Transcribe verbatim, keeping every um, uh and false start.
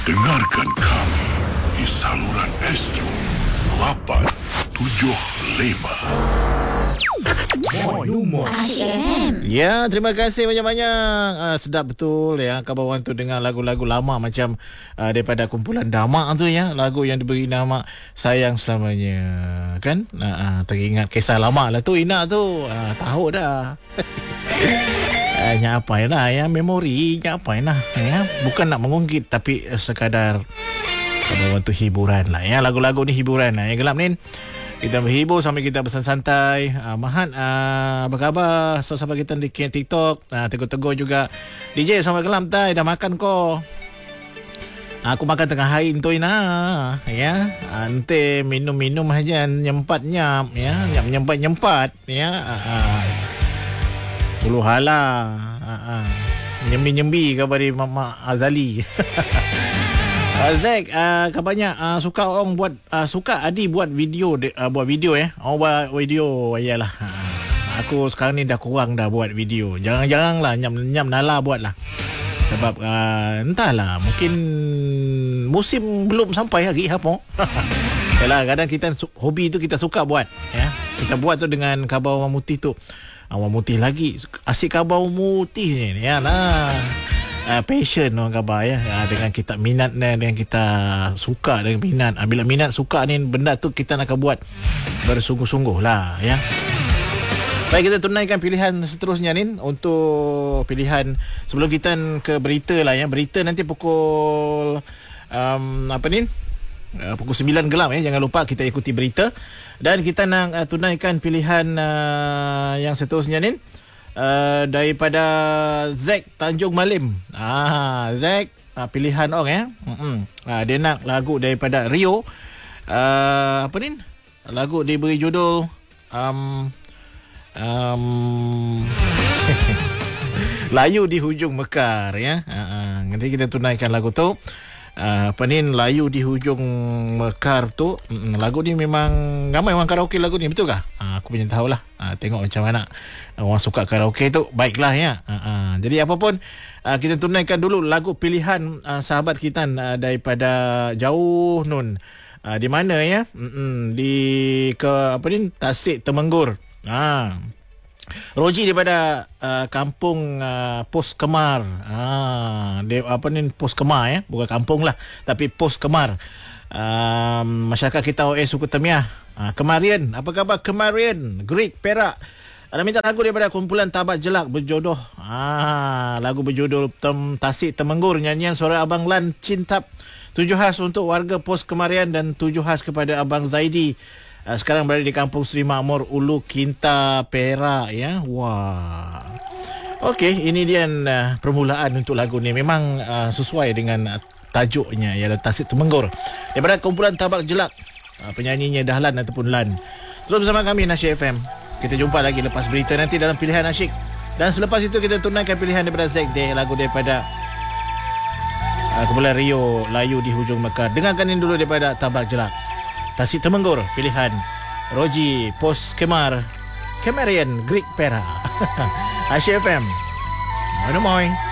Dengarkan kami di saluran Astro lapan tujuh lima. Ya, terima kasih banyak-banyak. uh, Sedap betul ya kawan tu dengar lagu-lagu lama macam uh, daripada kumpulan Damak tu ya. Lagu yang diberi nama Sayang Selamanya. Kan? Uh, uh, teringat kisah lama lah tu Ina tu. uh, Tahu dah. uh, Nyapai lah ya. Memori nyapai lah ya. Bukan nak mengungkit tapi uh, sekadar kawan tu hiburan lah ya. Lagu-lagu ni hiburan lah ya. Gelap ni kita berhibur sambil kita bersantai. uh, Mahat, uh, apa khabar? Sahabat kita di TikTok, uh, tegur-tegur juga. D J sampai kelam tai, dah makan ko? Aku makan tengah hari tu Ina. Ya, nanti minum-minum aja nyempat-nyam ya, nyempat-nyempat ya. Uh, Ulu hala. Uh, uh. Nyembi-nyembi kepada Mama Azali. Uh, Zack, uh, kabarnya uh, suka orang buat uh, suka Adi buat video de, uh, buat video ya. Eh. Orang buat video iyalah. Uh, aku sekarang ni dah kurang dah buat video. Jangan-jangan lah nyam-nyam nala buat lah. Sebab uh, entahlah, mungkin musim belum sampai lagi apa. Yalah, kadang kita hobi tu kita suka buat ya. Kita buat tu dengan khabar orang mutih tu. Orang mutih lagi asyik khabar mutih ni yalah. Uh, passion orang khabar ya, uh, dengan kita minat ni, dengan kita suka dengan minat. Uh, bila minat suka ni benda tu kita nak buat bersungguh-sungguh lah ya. Baik, kita tunaikan pilihan seterusnya ni untuk pilihan sebelum kita ke berita lah ya. Berita nanti pukul um, apa ni uh, pukul sembilan gelam ya. Jangan lupa kita ikuti berita dan kita nak uh, tunaikan pilihan uh, yang seterusnya ni. Uh, daripada Zack Tanjung Malim. Ah, Zack, uh, pilihan orang ya. Mm-mm. Uh, dia nak lagu daripada Rio. Uh, apa ni? Lagu diberi judul um, um, Layu di Hujung Mekar ya. Uh, uh, nanti kita tunaikan lagu tu. Uh, apa ni, Layu di Hujung Mekar tu. Mm, lagu ni memang ramai orang karaoke lagu ni, betul kah? Uh, aku punya tahulah. Uh, tengok macam mana orang suka karaoke tu. Baiklah ya. Uh, uh. Jadi apapun, uh, kita tunaikan dulu lagu pilihan uh, sahabat kita uh, daripada jauh nun. Uh, di mana ya? Mm-mm. Di ke apa ni? Tasik Temenggur. Ah. Roji daripada uh, kampung uh, Pos Kemar. Ah, dia apa ni Pos Kemar ya, bukan kampung lah, tapi Pos Kemar. Uh, masyarakat kita O S Suku Temiah. Uh, Kemarian, apa khabar Kemarian? Greek Perak. Ada minta lagu daripada kumpulan Tabat Jelak Berjodoh. Ah, lagu berjudul Tem Tasik Temenggur, nyanyian suara Abang Lan Cintap. Tujuh khas untuk warga Pos Kemarian dan tujuh khas kepada Abang Zaidi. Uh, sekarang berada di Kampung Seri Makmur, Ulu Kinta, Perak ya. Wah. Okey, ini dia uh, permulaan untuk lagu ni. Memang uh, sesuai dengan uh, tajuknya, ialah Tasik Temenggur. Daripada kumpulan Tabak Jelak. Uh, penyanyinya Dahlan ataupun Lan. Terus bersama kami Nasyid F M. Kita jumpa lagi lepas berita nanti dalam pilihan asyik. Dan selepas itu kita tunaikan pilihan daripada Zack Day, lagu daripada uh, kumpulan Rio, Layu di Hujung Mekar. Dengarkan ini dulu daripada Tabak Jelak. Tasik Temenggur, pilihan Roji, Pos Kemar, Kemarian, Greek Perak. Nasyid F M. Moin moin.